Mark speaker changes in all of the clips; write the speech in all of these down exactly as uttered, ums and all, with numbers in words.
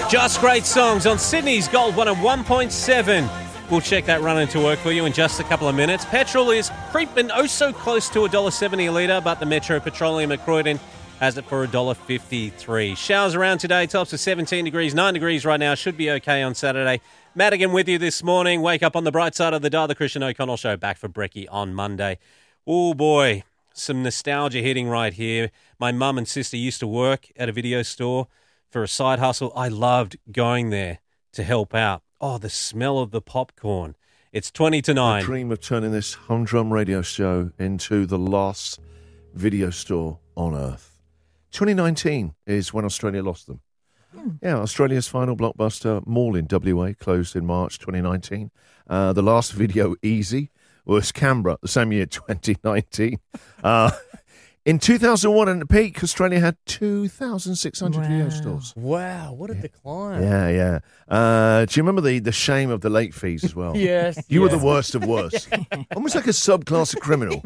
Speaker 1: Just great songs on Sydney's Gold one oh one point seven. We'll check that run into work for you in just a couple of minutes. Petrol is creeping oh so close to one dollar seventy a litre, but the Metro Petroleum at Croydon has it for one dollar fifty-three. Showers around today, tops of seventeen degrees, nine degrees right now. Should be okay on Saturday. Madigan with you this morning. Wake up on the bright side of the dial. The Christian O'Connell Show back for brekkie on Monday. Oh boy, some nostalgia hitting right here. My mum and sister used to work at a video store for a side hustle. I loved going there to help out. Oh, the smell of the popcorn. It's twenty to nine.
Speaker 2: I dream of turning this humdrum radio show into the last video store on Earth. twenty nineteen is when Australia lost them. Hmm. Yeah, Australia's final blockbuster mall in W A closed in March twenty nineteen. Uh, the last video easy was Canberra, the same year, twenty nineteen. Uh, in two thousand one, at the peak, Australia had two thousand six hundred wow. video stores.
Speaker 3: Wow, what a
Speaker 2: yeah.
Speaker 3: decline.
Speaker 2: Yeah, yeah. Uh, do you remember the, the shame of the late fees as well?
Speaker 3: Yes.
Speaker 2: You
Speaker 3: yes.
Speaker 2: were the worst of worst. Almost like a subclass of criminal.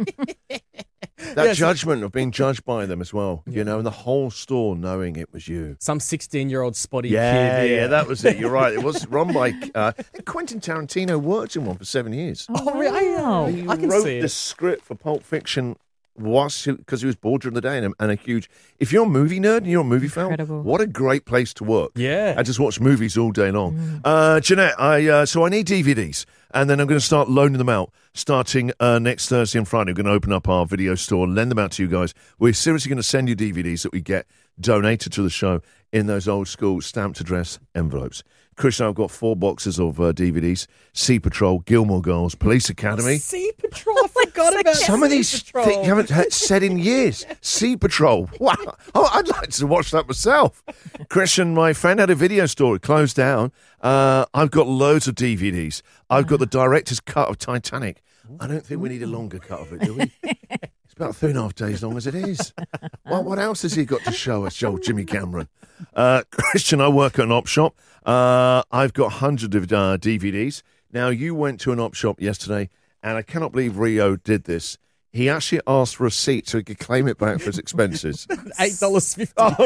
Speaker 2: That yes. judgment of being judged by them as well, yeah. you know, and the whole store knowing it was you.
Speaker 3: Some sixteen-year-old spotty
Speaker 2: yeah,
Speaker 3: kid.
Speaker 2: Yeah, yeah, that was it. You're right. It was run by... Uh, Quentin Tarantino worked in one for seven years.
Speaker 3: Oh, really?
Speaker 2: Oh, he
Speaker 3: I can
Speaker 2: wrote
Speaker 3: see it.
Speaker 2: the script for Pulp Fiction because he was bored during the day and a, and a huge... If you're a movie nerd and you're a movie
Speaker 4: Incredible.
Speaker 2: fan, what a great place to work.
Speaker 3: Yeah.
Speaker 2: I just watch movies all day long. Mm. Uh, Jeanette, I, uh, so I need D V Ds. And then I'm going to start loaning them out starting uh, next Thursday and Friday. We're going to open up our video store and lend them out to you guys. We're seriously going to send you D V Ds that we get donated to the show in those old school stamped address envelopes. Christian, I've got four boxes of uh, D V Ds. Sea Patrol, Gilmore Girls, Police Academy.
Speaker 3: Sea Patrol, I forgot about
Speaker 2: Some
Speaker 3: sea
Speaker 2: of these
Speaker 3: Patrol.
Speaker 2: things you haven't had said in years. Sea Patrol. Wow. Oh, I'd like to watch that myself. Christian, my friend had a video store. It closed down. Uh, I've got loads of D V Ds. I've got the director's cut of Titanic. I don't think we need a longer cut of it, do we? It's about three and a half days long as it is. Well, what else has he got to show us, old Jimmy Cameron? Uh, Christian, I work at an op shop. Uh, I've got hundreds of uh, D V Ds. Now, you went to an op shop yesterday, and I cannot believe Rio did this. He actually asked for a receipt so he could claim it back for his expenses.
Speaker 3: eight dollars fifty.
Speaker 2: Oh,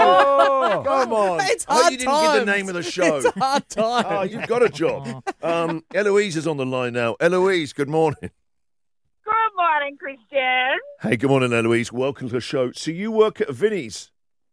Speaker 2: no. Come on.
Speaker 3: It's
Speaker 2: oh,
Speaker 3: hard
Speaker 2: you didn't
Speaker 3: times.
Speaker 2: give the name of the show.
Speaker 3: It's hard time.
Speaker 2: Oh, you've got a job. Um, Eloise is on the line now. Eloise, good morning.
Speaker 5: Good morning, Christian.
Speaker 2: Hey, good morning, Eloise. Welcome to the show. So you work at Vinnie's?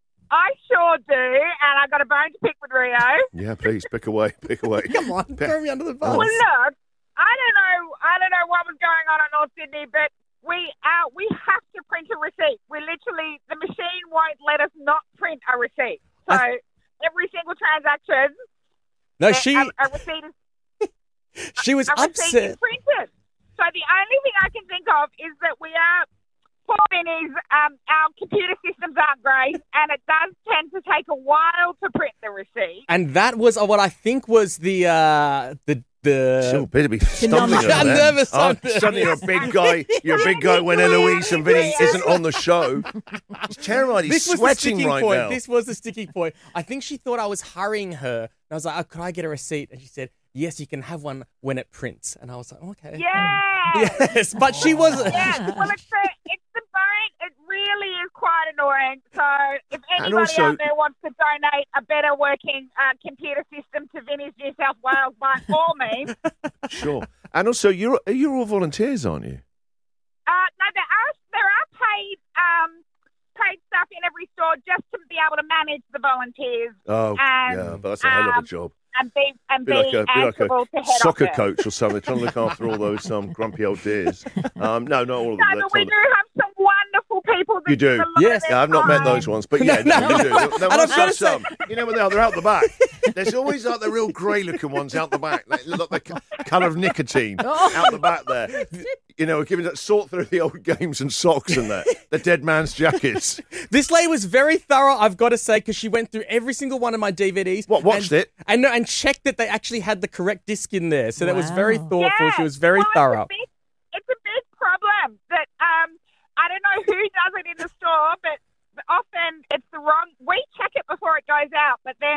Speaker 5: I sure do, and I got a bone to pick with Rio.
Speaker 2: Yeah, please, pick away, pick away.
Speaker 3: Come on,
Speaker 2: Pick.
Speaker 3: throw me under the bus.
Speaker 5: Well, look, I don't know, I don't know what was going on in North Sydney, but we uh, we have to print a receipt. We literally, the machine won't let us not print a receipt. So I... every single transaction,
Speaker 3: no, she,
Speaker 5: a, a receipt is
Speaker 3: she was
Speaker 5: a
Speaker 3: upset.
Speaker 5: receipt is printed. So the only thing I can think of is that we are. Point is, um, our computer systems aren't great, and it does tend to take a while to print the receipt.
Speaker 3: And that was uh, what I think was the uh, the the.
Speaker 2: She'll better be stumbling over
Speaker 3: I'm
Speaker 2: there.
Speaker 3: nervous.
Speaker 2: Oh,
Speaker 3: I'm nervous.
Speaker 2: suddenly you're a big guy. You're a big guy when Eloise and Vinny isn't on the show. He's terrified. He's
Speaker 3: This was the
Speaker 2: sweating
Speaker 3: sticking
Speaker 2: right
Speaker 3: point.
Speaker 2: now.
Speaker 3: This was the sticking point. I think she thought I was hurrying her. And I was like, oh, could I get a receipt? And she said, yes, you can have one when it prints. And I was like, okay.
Speaker 5: Yeah.
Speaker 3: Yes, but she wasn't.
Speaker 5: Yes. Well, it's the, it's the bone. It really is quite annoying. So if anybody
Speaker 2: also-
Speaker 5: out there wants to donate a better working uh, computer system to Vinnie's New South Wales, by all means.
Speaker 2: Sure. And also, you're you're all volunteers, aren't you?
Speaker 5: Uh, no, there are there are paid um, paid stuff in every store just to be able to manage the volunteers.
Speaker 2: Oh,
Speaker 5: and,
Speaker 2: yeah, but that's a hell of a
Speaker 5: um,
Speaker 2: job.
Speaker 5: And be and
Speaker 2: Be
Speaker 5: be,
Speaker 2: like a, be like
Speaker 5: answerable
Speaker 2: a
Speaker 5: to head
Speaker 2: soccer
Speaker 5: office.
Speaker 2: coach or something, trying to look after all those um, grumpy old dears. Um, no, not all of them.
Speaker 5: No,
Speaker 2: That's
Speaker 5: but we
Speaker 2: not-
Speaker 5: do have some wonderful people. That
Speaker 2: You do.
Speaker 5: give a lot
Speaker 3: Yes.
Speaker 5: of their
Speaker 2: Yeah, I've not met
Speaker 5: time.
Speaker 2: those ones, but yeah, no,
Speaker 3: No,
Speaker 2: you do.
Speaker 3: no.
Speaker 2: There, there
Speaker 3: And I
Speaker 2: must
Speaker 3: was gonna
Speaker 2: have
Speaker 3: say-
Speaker 2: some. You know where they are? They're out the back. There's always like the real grey-looking ones out the back. They look like the colour of nicotine out the back there. You know, giving that sort through the old games and socks and that. The dead man's jackets.
Speaker 3: This lady was very thorough, I've got to say, because she went through every single one of my D V Ds.
Speaker 2: What, watched
Speaker 3: and,
Speaker 2: it?
Speaker 3: And, no, and checked that they actually had the correct disc in there. So that was very
Speaker 4: Wow.
Speaker 3: thoughtful.
Speaker 5: Yeah.
Speaker 3: She was very
Speaker 5: well,
Speaker 3: thorough.
Speaker 5: It's a, big, it's a big problem that um, I don't know who does it in the store, but often it's the wrong. We check it before it goes out, but then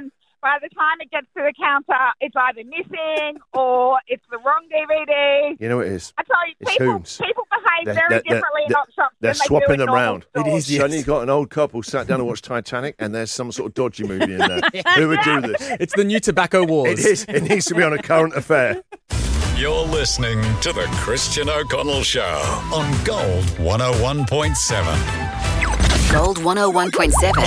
Speaker 5: by the time it gets to the counter, it's either missing or it's the wrong D V D.
Speaker 2: You know what it is?
Speaker 5: I tell you,
Speaker 2: It's
Speaker 5: people,
Speaker 2: Hoons.
Speaker 5: people behave
Speaker 2: They're-
Speaker 5: very
Speaker 2: they're-
Speaker 5: differently in
Speaker 2: they're-
Speaker 5: op shops
Speaker 2: They're
Speaker 5: than they
Speaker 2: swapping
Speaker 5: do in
Speaker 2: them
Speaker 5: normal
Speaker 2: round.
Speaker 5: stores.
Speaker 3: It is, yes.
Speaker 2: Suddenly you've got an old couple sat down and watched Titanic, and there's some sort of dodgy movie in there. Who would do this?
Speaker 3: It's the new tobacco wars.
Speaker 2: It is. It needs to be on a current affair.
Speaker 4: You're listening to The Christian O'Connell Show on Gold one oh one point seven.
Speaker 6: Gold one oh one point seven.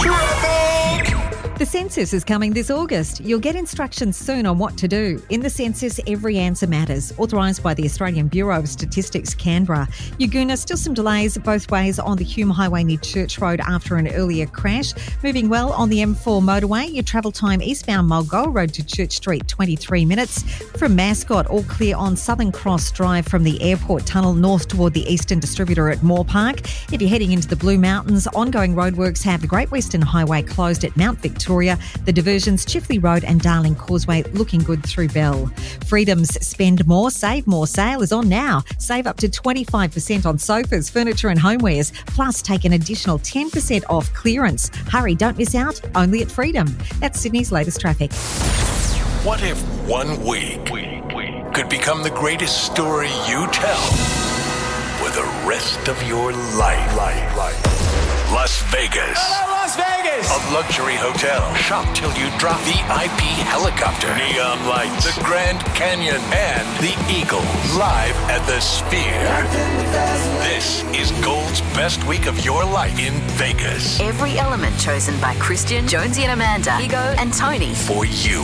Speaker 7: The census is coming this August. You'll get instructions soon on what to do. In the census, every answer matters. Authorised by the Australian Bureau of Statistics, Canberra. Yaguna, still some delays both ways on the Hume Highway near Church Road after an earlier crash. Moving well on the M four motorway. Your travel time eastbound Mulgoa Road to Church Street, twenty-three minutes. From Mascot, all clear on Southern Cross Drive from the Airport Tunnel north toward the Eastern Distributor at Moore Park. If you're heading into the Blue Mountains, ongoing roadworks have the Great Western Highway closed at Mount Victoria. The diversions Chifley Road and Darling Causeway looking good through Bell. Freedom's Spend More, Save More sale is on now. Save up to twenty-five percent on sofas, furniture and homewares, plus take an additional ten percent off clearance. Hurry, don't miss out, only at Freedom. That's Sydney's latest traffic.
Speaker 8: What if one week could become the greatest story you tell for the rest of your life? life, life. Las Vegas.
Speaker 3: Hello, Las Vegas!
Speaker 8: A luxury hotel. Shop till you drop. V I P helicopter. Neon lights. The Grand Canyon. And the Eagle. Live at the Sphere. This is Gold's best week of your life in Vegas.
Speaker 6: Every element chosen by Christian, Jonesy and Amanda, Ego and Tony.
Speaker 8: For you.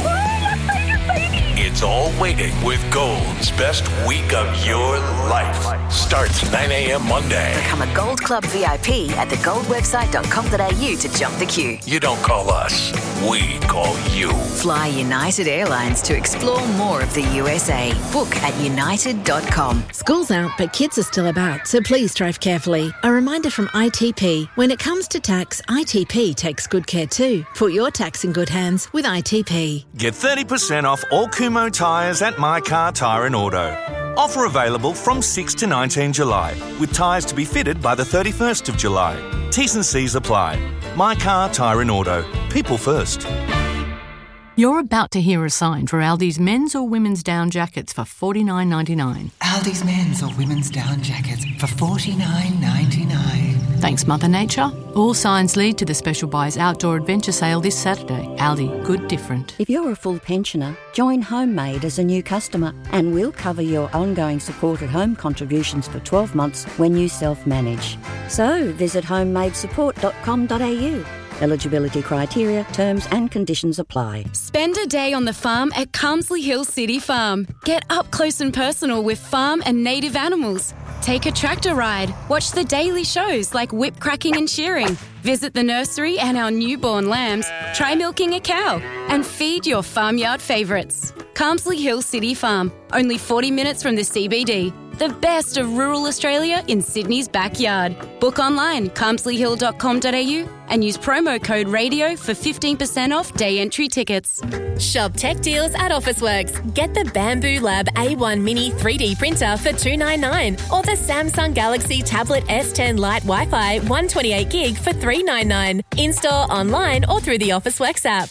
Speaker 8: It's all waiting with Gold's best week of your life. Starts nine a.m. Monday.
Speaker 6: Become a Gold Club V I P at the gold website dot com dot a u to jump the queue.
Speaker 8: You don't call us, we call you.
Speaker 6: Fly United Airlines to explore more of the U S A. Book at united dot com.
Speaker 9: School's out, but kids are still about, so please drive carefully. A reminder from I T P. When it comes to tax, I T P takes good care too. Put your tax in good hands with I T P.
Speaker 10: Get thirty percent off all Kumo tyres at My Car Tyre and Auto. Offer available from sixth to nineteenth July, with tyres to be fitted by the thirty-first of July. T's and C's apply. My Car Tyre and Auto. People first.
Speaker 11: You're about to hear a sign for Aldi's men's or women's down jackets for forty-nine ninety-nine.
Speaker 12: Aldi's men's or women's down jackets for forty-nine ninety-nine.
Speaker 11: Thanks, Mother Nature. All signs lead to the Special Buys Outdoor Adventure Sale this Saturday. Aldi, good different.
Speaker 13: If you're a full pensioner, join Homemade as a new customer and we'll cover your ongoing support at home contributions for twelve months when you self-manage. So visit homemade support dot com dot a u. Eligibility criteria, terms and conditions apply.
Speaker 14: Spend a day on the farm at Carmsley Hill City Farm. Get up close and personal with farm and native animals. Take a tractor ride. Watch the daily shows like whip cracking and shearing. Visit the nursery and our newborn lambs. Try milking a cow. And feed your farmyard favourites. Carmsley Hill City Farm. Only forty minutes from the C B D. The best of rural Australia in Sydney's backyard. Book online, carmsley hill dot com dot a u and use promo code RADIO for fifteen percent off day entry tickets.
Speaker 15: Shop tech deals at Officeworks. Get the Bamboo Lab A one Mini three D printer for two ninety-nine or the Samsung Galaxy Tablet S ten Lite Wi-Fi one twenty-eight gig for three ninety-nine. In-store, online or through the Officeworks app.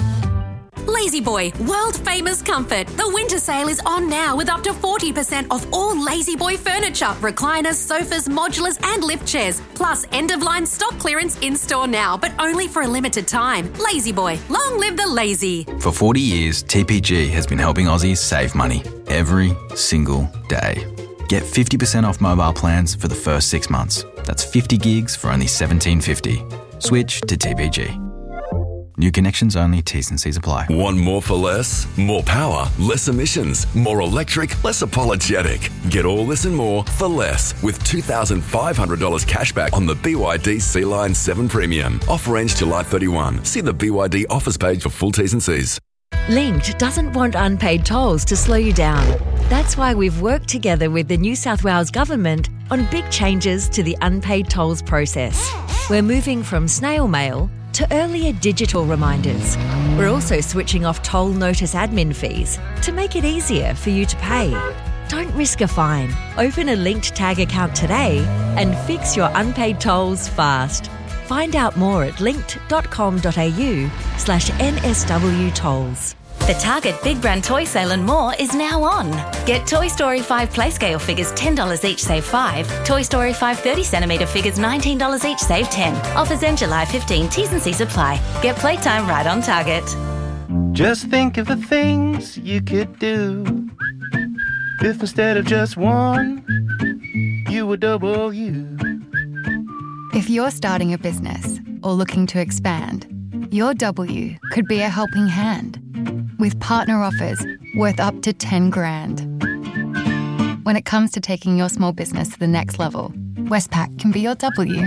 Speaker 16: Lazy Boy, world famous comfort. The winter sale is on now with up to forty percent off all Lazy Boy furniture, recliners, sofas, modulars and lift chairs. Plus end of line stock clearance in store now, but only for a limited time. Lazy Boy, long live the lazy.
Speaker 17: For forty years, T P G has been helping Aussies save money every single day. Get fifty percent off mobile plans for the first six months. That's fifty gigs for only seventeen fifty. Switch to T P G. New connections only, T's and C's apply.
Speaker 18: Want more for less? More power, less emissions, more electric, less apologetic. Get all this and more for less with two thousand five hundred dollars cashback on the B Y D C-Line seven Premium. Offer ends July thirty-first. See the B Y D offers page for full T's and C's.
Speaker 19: Linked doesn't want unpaid tolls to slow you down. That's why we've worked together with the New South Wales Government on big changes to the unpaid tolls process. We're moving from snail mail to earlier digital reminders. We're also switching off toll notice admin fees to make it easier for you to pay. Don't risk a fine. Open a Linked Tag account today and fix your unpaid tolls fast. Find out more at linkt.com.au slash NSW tolls.
Speaker 20: The Target Big Brand Toy Sale and more is now on. Get Toy Story five Play Scale figures ten dollars each, save five dollars. Toy Story five thirty centimetre figures nineteen dollars each, save ten dollars. Offers end July fifteenth. T's and C's apply. Get playtime right on Target.
Speaker 21: Just think of the things you could do if instead of just one, you were double you.
Speaker 22: If you're starting a business or looking to expand, your W could be a helping hand with partner offers worth up to ten grand. When it comes to taking your small business to the next level, Westpac can be your W.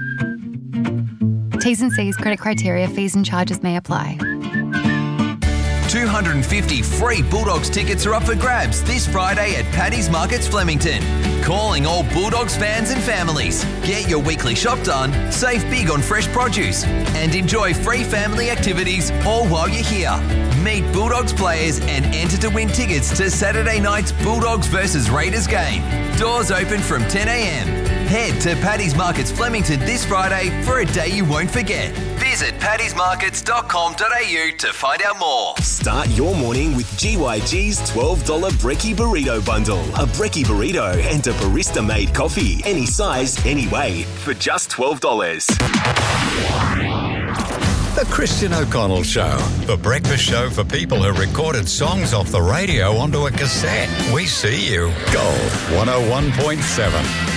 Speaker 22: T's and C's, credit criteria, fees and charges may apply.
Speaker 23: two hundred fifty free Bulldogs tickets are up for grabs this Friday at Paddy's Markets Flemington. Calling all Bulldogs fans and families. Get your weekly shop done, save big on fresh produce, and enjoy free family activities all while you're here. Meet Bulldogs players and enter to win tickets to Saturday night's Bulldogs versus Raiders game. Doors open from ten a.m. Head to Paddy's Markets Flemington this Friday for a day you won't forget. Visit paddys markets dot com dot a u to find out more.
Speaker 24: Start your morning with G Y G's twelve dollars Brekkie Burrito Bundle. A Brekkie Burrito and a barista-made coffee. Any size, any way, for just twelve dollars.
Speaker 4: The Christian O'Connell Show, the breakfast show for people who recorded songs off the radio onto a cassette. We see you. Gold one oh one point seven.